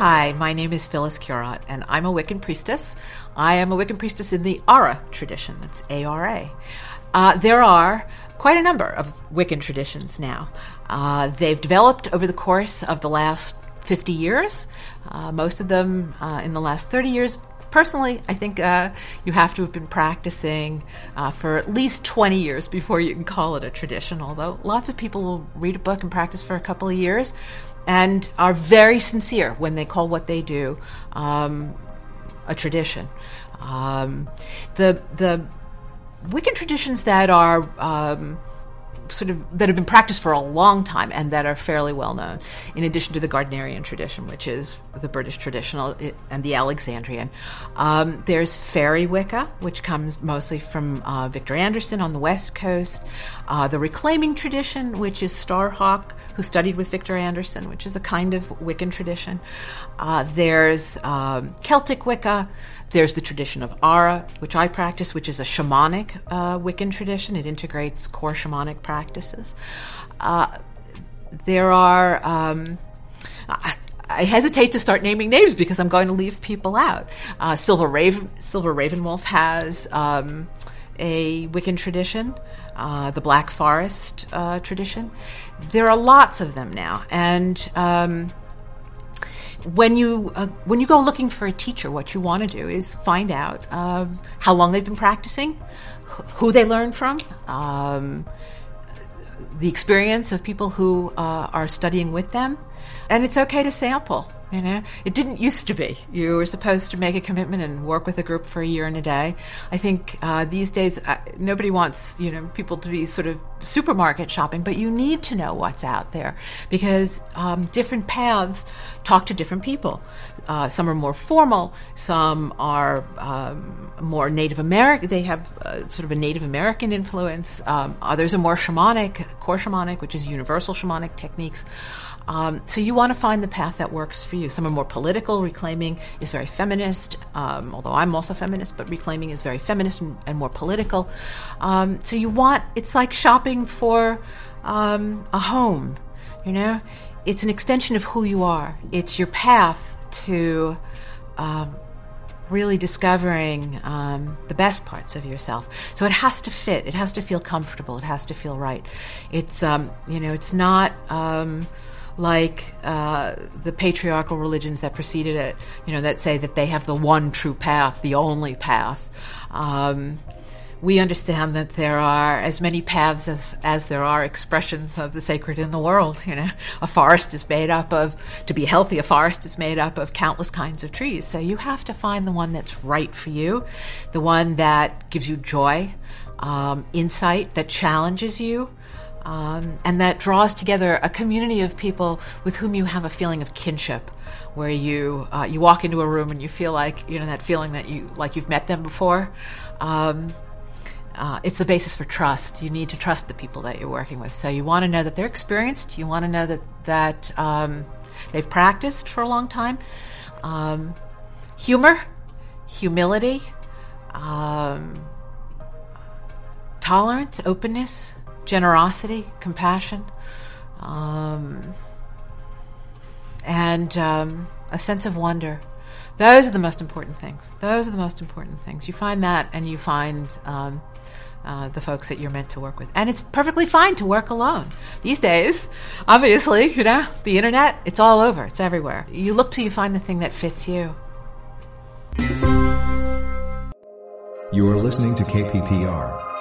Hi, my name is Phyllis Curott, and I'm a Wiccan priestess. I am a Wiccan priestess in the Ara tradition. That's A-R-A. There are quite a number of Wiccan traditions now. They've developed over the course of the last 50 years, most of them in the last 30 years. Personally, I think you have to have been practicing for at least 20 years before you can call it a tradition, although lots of people will read a book and practice for a couple of years and are very sincere when they call what they do a tradition. The Wiccan traditions that are that have been practiced for a long time and that are fairly well known, in addition to the Gardnerian tradition, which is the British traditional, and the Alexandrian. There's Fairy Wicca, which comes mostly from Victor Anderson on the West Coast. The Reclaiming tradition, which is Starhawk, who studied with Victor Anderson, which is a kind of Wiccan tradition. There's Celtic Wicca. There's the tradition of Ara, which I practice, which is a shamanic Wiccan tradition. It integrates core shamanic practices. There are, I hesitate to start naming names because I'm going to leave people out. Silver Ravenwolf has a Wiccan tradition, the Black Forest tradition. There are lots of them now, and when you go looking for a teacher, what you want to do is find out how long they've been practicing, who they learned from, the experience of people who are studying with them, and it's okay to sample. You know, it didn't used to be. You were supposed to make a commitment and work with a group for a year and a day. I think these days nobody wants people to be sort of supermarket shopping, but you need to know what's out there because different paths talk to different people. Some are more formal. Some are more Native American. They have sort of a Native American influence. Others are more shamanic, core shamanic, which is universal shamanic techniques. So you want to find the path that works for you. Some are more political. Reclaiming is very feminist, although I'm also feminist, but Reclaiming is very feminist and more political. So it's like shopping for a home, It's an extension of who you are. It's your path to really discovering the best parts of yourself. So it has to fit. It has to feel comfortable. It has to feel right. It's, it's not like the patriarchal religions that preceded it, that say that they have the one true path, the only path. We understand that there are as many paths as there are expressions of the sacred in the world. A forest is made up of, to be healthy, a forest is made up of countless kinds of trees. So you have to find the one that's right for you, the one that gives you joy, insight, that challenges you, and that draws together a community of people with whom you have a feeling of kinship, where you walk into a room and you feel like, that feeling that you've met them before. It's the basis for trust. You need to trust the people that you're working with. So you want to know that they're experienced. You want to know that they've practiced for a long time. Humor, humility, tolerance, openness, generosity, compassion, and a sense of wonder. Those are the most important things. You find that, and you find the folks that you're meant to work with. And it's perfectly fine to work alone. These days, obviously, the internet, it's all over. It's everywhere. You look till you find the thing that fits you. You are listening to KPPR